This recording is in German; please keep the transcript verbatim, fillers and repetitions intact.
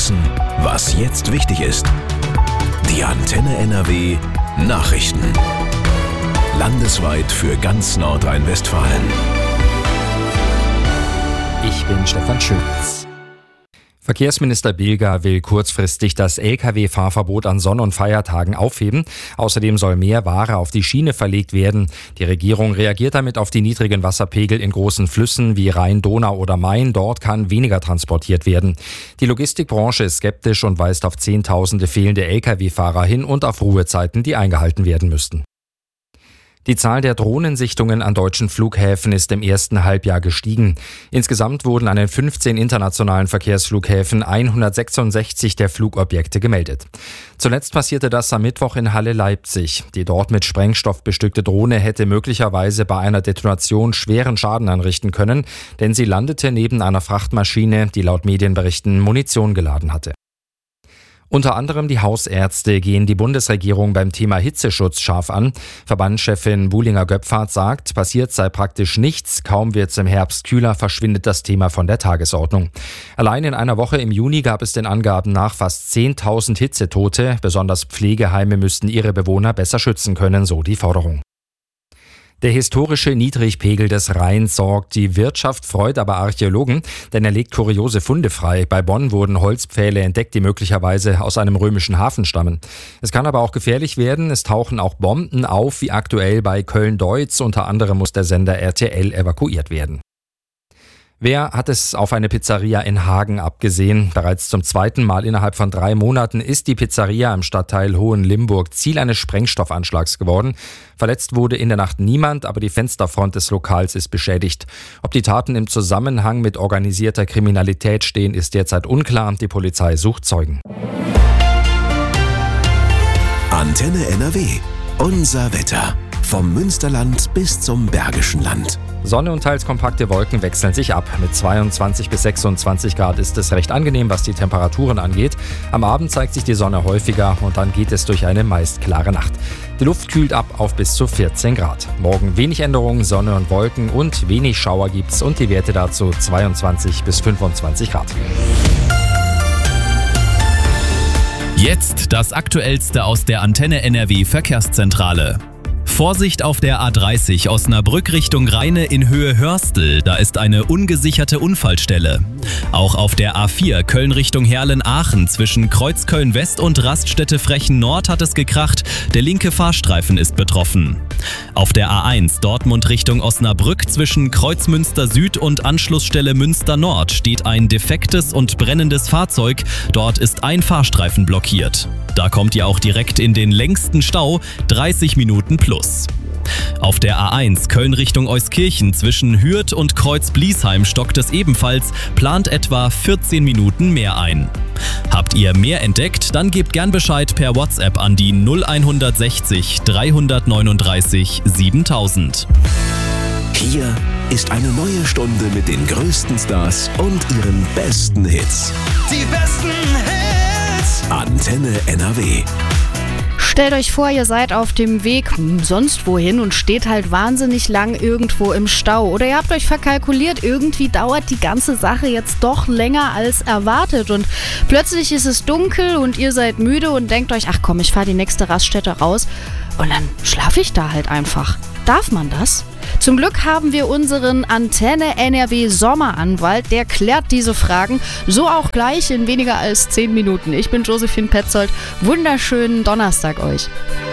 wissen, was jetzt wichtig ist. Die Antenne N R W Nachrichten. Landesweit für ganz Nordrhein-Westfalen. Ich bin Stefan Schütz. Verkehrsminister Bilger will kurzfristig das L K W-Fahrverbot an Sonn- und Feiertagen aufheben. Außerdem soll mehr Ware auf die Schiene verlegt werden. Die Regierung reagiert damit auf die niedrigen Wasserpegel in großen Flüssen wie Rhein, Donau oder Main. Dort kann weniger transportiert werden. Die Logistikbranche ist skeptisch und weist auf Zehntausende fehlende L K W-Fahrer hin und auf Ruhezeiten, die eingehalten werden müssten. Die Zahl der Drohnensichtungen an deutschen Flughäfen ist im ersten Halbjahr gestiegen. Insgesamt wurden an den fünfzehn internationalen Verkehrsflughäfen hundertsechsundsechzig der Flugobjekte gemeldet. Zuletzt passierte das am Mittwoch in Halle-Leipzig. Die dort mit Sprengstoff bestückte Drohne hätte möglicherweise bei einer Detonation schweren Schaden anrichten können, denn sie landete neben einer Frachtmaschine, die laut Medienberichten Munition geladen hatte. Unter anderem die Hausärzte gehen die Bundesregierung beim Thema Hitzeschutz scharf an. Verbandschefin Buhlinger-Göpfert sagt, passiert sei praktisch nichts. Kaum wird's im Herbst kühler, verschwindet das Thema von der Tagesordnung. Allein in einer Woche im Juni gab es den Angaben nach fast zehntausend Hitzetote. Besonders Pflegeheime müssten ihre Bewohner besser schützen können, so die Forderung. Der historische Niedrigpegel des Rheins sorgt die Wirtschaft, freut aber Archäologen, denn er legt kuriose Funde frei. Bei Bonn wurden Holzpfähle entdeckt, die möglicherweise aus einem römischen Hafen stammen. Es kann aber auch gefährlich werden. Es tauchen auch Bomben auf, wie aktuell bei Köln-Deutz. Unter anderem muss der Sender R T L evakuiert werden. Wer hat es auf eine Pizzeria in Hagen abgesehen? Bereits zum zweiten Mal innerhalb von drei Monaten ist die Pizzeria im Stadtteil Hohenlimburg Ziel eines Sprengstoffanschlags geworden. Verletzt wurde in der Nacht niemand, aber die Fensterfront des Lokals ist beschädigt. Ob die Taten im Zusammenhang mit organisierter Kriminalität stehen, ist derzeit unklar. Die Polizei sucht Zeugen. Antenne N R W. Unser Wetter. Vom Münsterland bis zum Bergischen Land. Sonne und teils kompakte Wolken wechseln sich ab. Mit zweiundzwanzig bis sechsundzwanzig Grad ist es recht angenehm, was die Temperaturen angeht. Am Abend zeigt sich die Sonne häufiger und dann geht es durch eine meist klare Nacht. Die Luft kühlt ab auf bis zu vierzehn Grad. Morgen wenig Änderungen, Sonne und Wolken und wenig Schauer gibt's und die Werte dazu zweiundzwanzig bis fünfundzwanzig Grad. Jetzt das Aktuellste aus der Antenne N R W Verkehrszentrale. Vorsicht auf der A dreißig Osnabrück Richtung Rheine in Höhe Hörstel, da ist eine ungesicherte Unfallstelle. Auch auf der A vier Köln Richtung Herlen-Aachen zwischen Kreuzköln West und Raststätte Frechen Nord hat es gekracht, der linke Fahrstreifen ist betroffen. Auf der A eins Dortmund Richtung Osnabrück zwischen Kreuzmünster Süd und Anschlussstelle Münster Nord steht ein defektes und brennendes Fahrzeug, dort ist ein Fahrstreifen blockiert. Da kommt ihr auch direkt in den längsten Stau, dreißig Minuten plus. Auf der A eins Köln Richtung Euskirchen zwischen Hürth und Kreuz-Bliesheim stockt es ebenfalls, plant etwa vierzehn Minuten mehr ein. Habt ihr mehr entdeckt, dann gebt gern Bescheid per WhatsApp an die null sechs null drei neun drei siebentausend. Hier ist eine neue Stunde mit den größten Stars und ihren besten Hits. Die besten Hits! Antenne N R W. Stellt euch vor, ihr seid auf dem Weg sonst wohin und steht halt wahnsinnig lang irgendwo im Stau. Oder ihr habt euch verkalkuliert, irgendwie dauert die ganze Sache jetzt doch länger als erwartet. Und plötzlich ist es dunkel und ihr seid müde und denkt euch, ach komm, ich fahre die nächste Raststätte raus. Und dann schlafe ich da halt einfach. Darf man das? Zum Glück haben wir unseren Antenne N R W Sommeranwalt, der klärt diese Fragen, so auch gleich in weniger als zehn Minuten. Ich bin Josephine Petzold, wunderschönen Donnerstag euch.